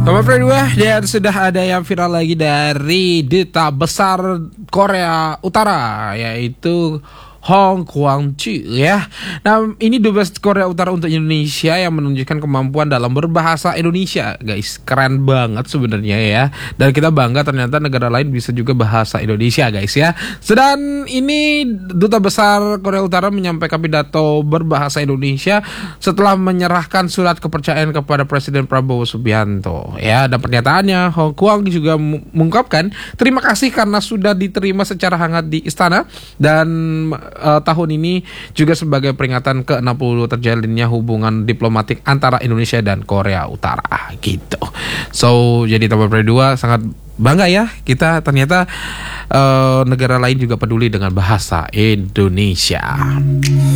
Nomor kedua, dan sudah ada yang viral lagi dari Duta Besar Korea Utara, yaitu Hong Kwang-choo ya. Nah, ini Dubes Korea Utara untuk Indonesia yang menunjukkan kemampuan dalam berbahasa Indonesia, guys. Keren banget sebenarnya ya. Dan kita bangga ternyata negara lain bisa juga bahasa Indonesia, guys ya. Sedang ini Duta Besar Korea Utara menyampaikan pidato berbahasa Indonesia setelah menyerahkan surat kepercayaan kepada Presiden Prabowo Subianto ya. Dan pernyataannya, Hong Kwang juga mengungkapkan terima kasih karena sudah diterima secara hangat di istana, dan tahun ini juga sebagai peringatan ke-60 terjalinnya hubungan diplomatik antara Indonesia dan Korea Utara gitu. So, jadi Tabloid Pria 2 sangat bangga ya, kita ternyata negara lain juga peduli dengan bahasa Indonesia.